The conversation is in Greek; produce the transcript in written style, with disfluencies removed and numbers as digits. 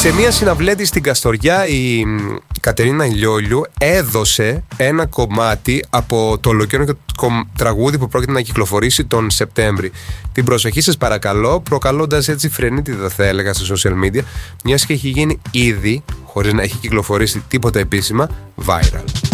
Σε μια συναυλία της στην Καστοριά, η Κατερίνα Λιόλιου έδωσε ένα κομμάτι από το ολοκαίρινο τραγούδι που πρόκειται να κυκλοφορήσει τον Σεπτέμβρη. Την προσοχή σας παρακαλώ, προκαλώντας έτσι φρενίτιδα, θα έλεγα, στα social media, μιας και έχει γίνει ήδη, χωρίς να έχει κυκλοφορήσει τίποτα επίσημα, viral.